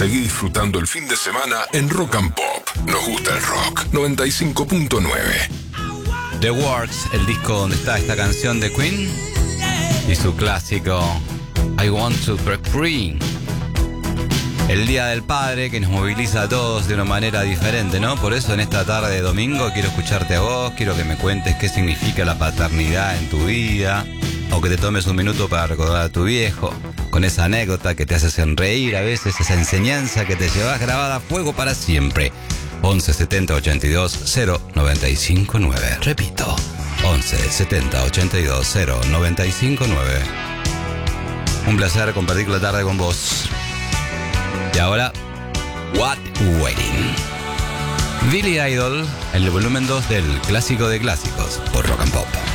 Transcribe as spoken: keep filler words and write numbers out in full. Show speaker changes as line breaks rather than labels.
Seguí disfrutando el fin de semana en Rock and Pop. Nos gusta el rock. noventa y cinco punto nueve.
The Works, el disco donde está esta canción de Queen y su clásico I Want to Break Free. El Día del Padre que nos moviliza a todos de una manera diferente, ¿no? Por eso en esta tarde de domingo quiero escucharte a vos, quiero que me cuentes qué significa la paternidad en tu vida, o que te tomes un minuto para recordar a tu viejo, con esa anécdota que te hace sonreír a veces, esa enseñanza que te llevas grabada a fuego para siempre. once setenta ochenta y dos cero noventa y cinco nueve. Repito, once setenta ochenta y dos cero noventa y cinco nueve. Un placer compartir la tarde con vos. Y ahora, What Wedding. Billy Idol, el volumen dos del clásico de clásicos por Rock and Pop.